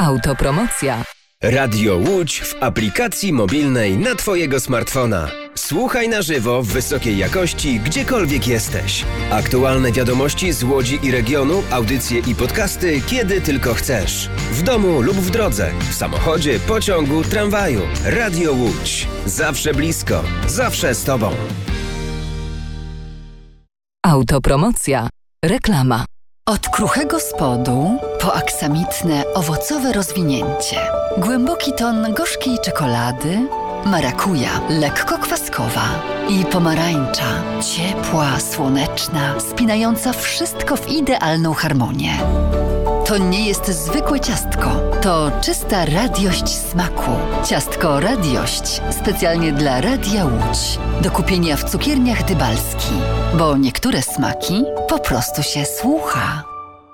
Autopromocja. Radio Łódź w aplikacji mobilnej na Twojego smartfona. Słuchaj na żywo w wysokiej jakości, gdziekolwiek jesteś. Aktualne wiadomości z Łodzi i regionu, audycje i podcasty, kiedy tylko chcesz. W domu lub w drodze, w samochodzie, pociągu, tramwaju. Radio Łódź. Zawsze blisko, zawsze z Tobą. Autopromocja. Reklama. Od kruchego spodu po aksamitne, owocowe rozwinięcie. Głęboki ton gorzkiej czekolady, marakuja, lekko kwaskowa i pomarańcza, ciepła, słoneczna, spinająca wszystko w idealną harmonię. To nie jest zwykłe ciastko, to czysta radiość smaku. Ciastko Radiość, specjalnie dla Radia Łódź. Do kupienia w cukierniach Dybalski, bo niektóre smaki po prostu się słucha.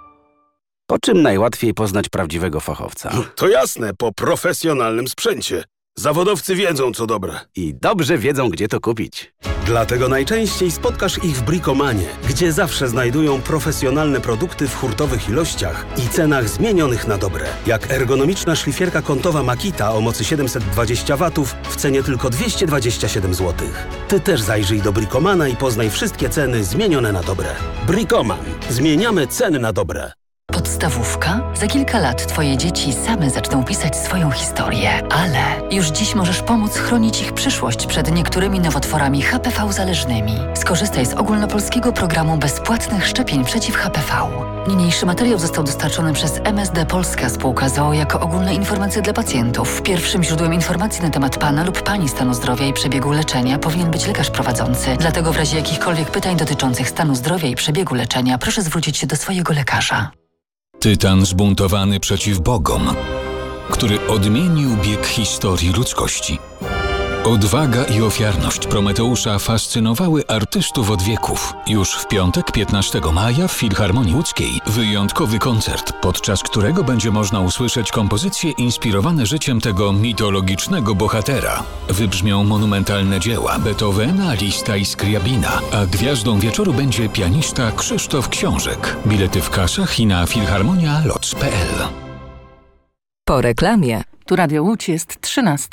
Po czym najłatwiej poznać prawdziwego fachowca? To jasne, po profesjonalnym sprzęcie. Zawodowcy wiedzą, co dobre. I dobrze wiedzą, gdzie to kupić. Dlatego najczęściej spotkasz ich w Bricomanie, gdzie zawsze znajdują profesjonalne produkty w hurtowych ilościach i cenach zmienionych na dobre. Jak ergonomiczna szlifierka kątowa Makita o mocy 720 W w cenie tylko 227 zł. Ty też zajrzyj do Bricomana i poznaj wszystkie ceny zmienione na dobre. Bricoman. Zmieniamy ceny na dobre. Podstawówka? Za kilka lat Twoje dzieci same zaczną pisać swoją historię, ale już dziś możesz pomóc chronić ich przyszłość przed niektórymi nowotworami HPV-zależnymi. Skorzystaj z ogólnopolskiego programu bezpłatnych szczepień przeciw HPV. Niniejszy materiał został dostarczony przez MSD Polska Spółka z o.o. jako ogólne informacje dla pacjentów. Pierwszym źródłem informacji na temat pana lub pani stanu zdrowia i przebiegu leczenia powinien być lekarz prowadzący. Dlatego w razie jakichkolwiek pytań dotyczących stanu zdrowia i przebiegu leczenia proszę zwrócić się do swojego lekarza. Tytan zbuntowany przeciw bogom, który odmienił bieg historii ludzkości. Odwaga i ofiarność Prometeusza fascynowały artystów od wieków. Już w piątek, 15 maja w Filharmonii Łódzkiej wyjątkowy koncert, podczas którego będzie można usłyszeć kompozycje inspirowane życiem tego mitologicznego bohatera. Wybrzmią monumentalne dzieła Beethovena, Liszta i Skriabina, a gwiazdą wieczoru będzie pianista Krzysztof Książek. Bilety w kasach i na filharmonia.loc.pl. Po reklamie. Tu Radio Łódź, jest 13.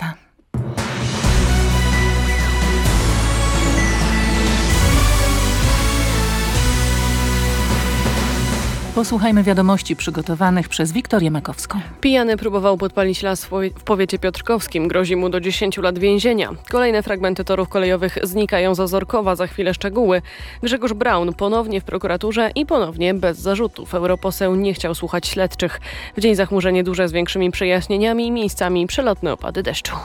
Posłuchajmy wiadomości przygotowanych przez Wiktorię Makowską. Pijany próbował podpalić las w powiecie piotrkowskim. Grozi mu do 10 lat więzienia. Kolejne fragmenty torów kolejowych znikają z Ozorkowa. Za chwilę szczegóły. Grzegorz Braun ponownie w prokuraturze i ponownie bez zarzutów. Europoseł nie chciał słuchać śledczych. W dzień zachmurzenie duże z większymi przejaśnieniami i miejscami przelotne opady deszczu.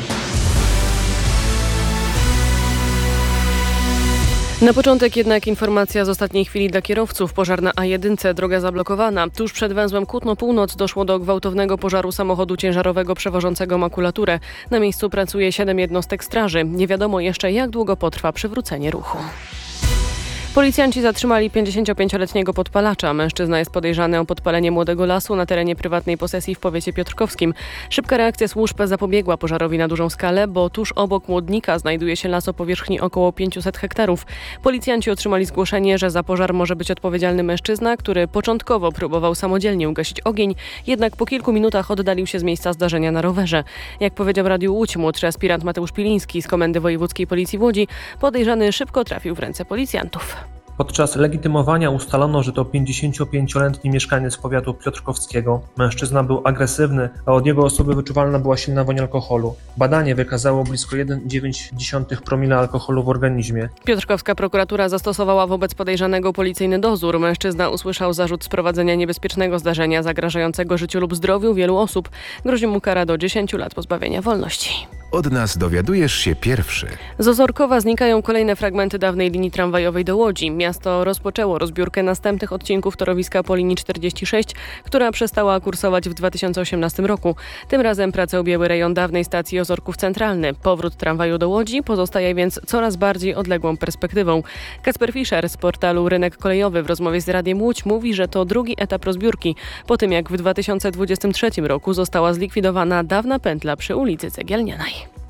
Na początek jednak informacja z ostatniej chwili dla kierowców. Pożar na A1, droga zablokowana. Tuż przed węzłem Kutno-Północ doszło do gwałtownego pożaru samochodu ciężarowego przewożącego makulaturę. Na miejscu pracuje 7 jednostek straży. Nie wiadomo jeszcze, jak długo potrwa przywrócenie ruchu. Policjanci zatrzymali 55-letniego podpalacza. Mężczyzna jest podejrzany o podpalenie młodego lasu na terenie prywatnej posesji w powiecie piotrkowskim. Szybka reakcja służb zapobiegła pożarowi na dużą skalę, bo tuż obok Młodnika znajduje się las o powierzchni około 500 hektarów. Policjanci otrzymali zgłoszenie, że za pożar może być odpowiedzialny mężczyzna, który początkowo próbował samodzielnie ugasić ogień, jednak po kilku minutach oddalił się z miejsca zdarzenia na rowerze. Jak powiedział Radiu Łódź młodszy aspirant Mateusz Piliński z Komendy Wojewódzkiej Policji w Łodzi, podejrzany szybko trafił w ręce policjantów. Podczas legitymowania ustalono, że to 55-letni mieszkaniec powiatu piotrkowskiego. Mężczyzna był agresywny, a od jego osoby wyczuwalna była silna woń alkoholu. Badanie wykazało blisko 1,9 promila alkoholu w organizmie. Piotrkowska prokuratura zastosowała wobec podejrzanego policyjny dozór. Mężczyzna usłyszał zarzut sprowadzenia niebezpiecznego zdarzenia zagrażającego życiu lub zdrowiu wielu osób. Grozi mu kara do 10 lat pozbawienia wolności. Od nas dowiadujesz się pierwszy. Z Ozorkowa znikają kolejne fragmenty dawnej linii tramwajowej do Łodzi. Miasto rozpoczęło rozbiórkę następnych odcinków torowiska po linii 46, która przestała kursować w 2018 roku. Tym razem prace objęły rejon dawnej stacji Ozorków Centralny. Powrót tramwaju do Łodzi pozostaje więc coraz bardziej odległą perspektywą. Kacper Fischer z portalu Rynek Kolejowy w rozmowie z Radiem Łódź mówi, że to drugi etap rozbiórki, po tym jak w 2023 roku została zlikwidowana dawna pętla przy ulicy Cegielnianej.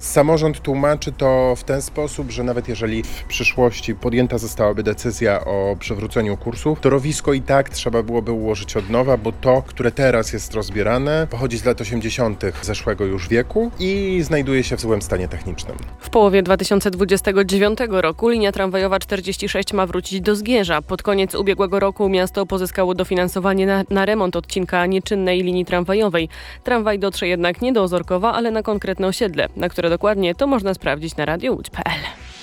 Samorząd tłumaczy to w ten sposób, że nawet jeżeli w przyszłości podjęta zostałaby decyzja o przywróceniu kursu, torowisko i tak trzeba byłoby ułożyć od nowa, bo to, które teraz jest rozbierane, pochodzi z lat 80. zeszłego już wieku i znajduje się w złym stanie technicznym. W połowie 2029 roku linia tramwajowa 46 ma wrócić do Zgierza. Pod koniec ubiegłego roku miasto pozyskało dofinansowanie na remont odcinka nieczynnej linii tramwajowej. Tramwaj dotrze jednak nie do Ozorkowa, ale na konkretne osiedle, na które dokładnie to można sprawdzić na radiołódź.pl.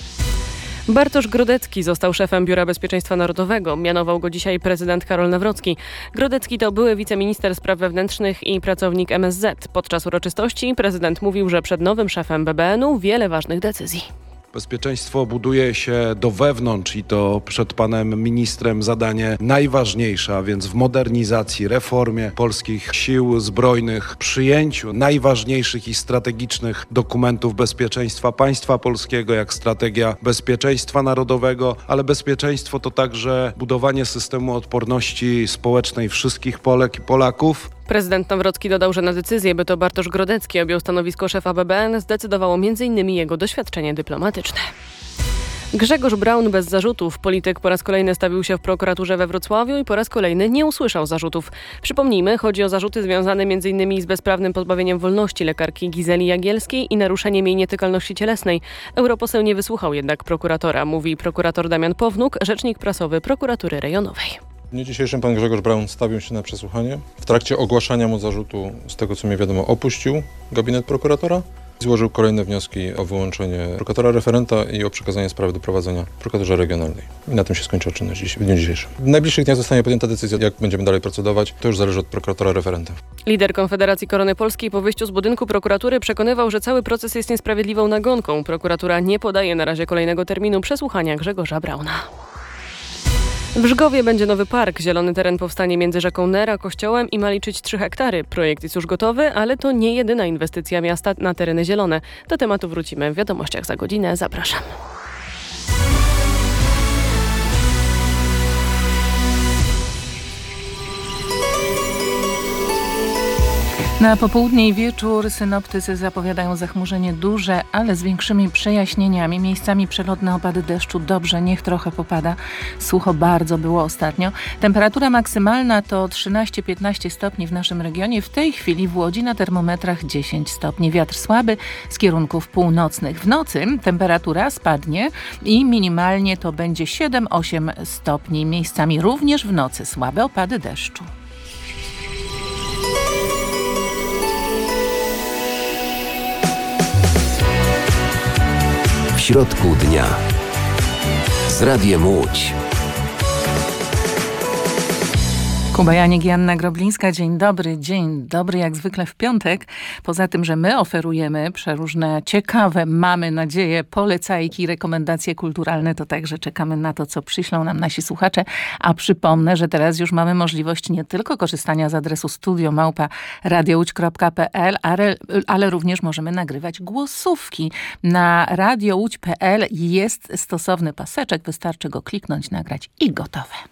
Bartosz Grodecki został szefem Biura Bezpieczeństwa Narodowego. Mianował go dzisiaj prezydent Karol Nawrocki. Grodecki to były wiceminister spraw wewnętrznych i pracownik MSZ. Podczas uroczystości prezydent mówił, że przed nowym szefem BBN-u wiele ważnych decyzji. Bezpieczeństwo buduje się do wewnątrz i to przed panem ministrem zadanie najważniejsze, a więc w modernizacji, reformie polskich sił zbrojnych, przyjęciu najważniejszych i strategicznych dokumentów bezpieczeństwa państwa polskiego, jak strategia bezpieczeństwa narodowego, ale bezpieczeństwo to także budowanie systemu odporności społecznej wszystkich Polek i Polaków. Prezydent Nawrocki dodał, że na decyzję, by to Bartosz Grodecki objął stanowisko szefa BBN, zdecydowało m.in. jego doświadczenie dyplomatyczne. Grzegorz Braun bez zarzutów. Polityk po raz kolejny stawił się w prokuraturze we Wrocławiu i po raz kolejny nie usłyszał zarzutów. Przypomnijmy, chodzi o zarzuty związane m.in. z bezprawnym pozbawieniem wolności lekarki Gizeli Jagielskiej i naruszeniem jej nietykalności cielesnej. Europoseł nie wysłuchał jednak prokuratora, mówi prokurator Damian Pownuk, rzecznik prasowy prokuratury rejonowej. W dniu dzisiejszym pan Grzegorz Braun stawił się na przesłuchanie. W trakcie ogłaszania mu zarzutu, z tego co mi wiadomo, opuścił gabinet prokuratora. Złożył kolejne wnioski o wyłączenie prokuratora referenta i o przekazanie sprawy do prowadzenia prokuraturze regionalnej. I na tym się skończyła czynność w dniu dzisiejszym. W najbliższych dniach zostanie podjęta decyzja, jak będziemy dalej procedować. To już zależy od prokuratora referenta. Lider Konfederacji Korony Polskiej po wyjściu z budynku prokuratury przekonywał, że cały proces jest niesprawiedliwą nagonką. Prokuratura nie podaje na razie kolejnego terminu przesłuchania Grzegorza Brauna. W Żgowie będzie nowy park. Zielony teren powstanie między rzeką Ner a kościołem i ma liczyć 3 hektary. Projekt jest już gotowy, ale to nie jedyna inwestycja miasta na tereny zielone. Do tematu wrócimy w wiadomościach za godzinę. Zapraszam. Na popołudnie i wieczór synoptycy zapowiadają zachmurzenie duże, ale z większymi przejaśnieniami. Miejscami przelotne opady deszczu. Dobrze, niech trochę popada. Sucho bardzo było ostatnio. Temperatura maksymalna to 13-15 stopni w naszym regionie. W tej chwili w Łodzi na termometrach 10 stopni. Wiatr słaby z kierunków północnych. W nocy temperatura spadnie i minimalnie to będzie 7-8 stopni. Miejscami również w nocy słabe opady deszczu. W środku dnia z Radiem Łódź. Kuba Janik, Joanna Groblińska. Dzień dobry jak zwykle w piątek. Poza tym, że my oferujemy przeróżne ciekawe, mamy nadzieję, polecajki, rekomendacje kulturalne, to także czekamy na to, co przyślą nam nasi słuchacze. A przypomnę, że teraz już mamy możliwość nie tylko korzystania z adresu studio@radiołódź.pl, ale również możemy nagrywać głosówki. Na radiołódź.pl jest stosowny paseczek, wystarczy go kliknąć, nagrać i gotowe.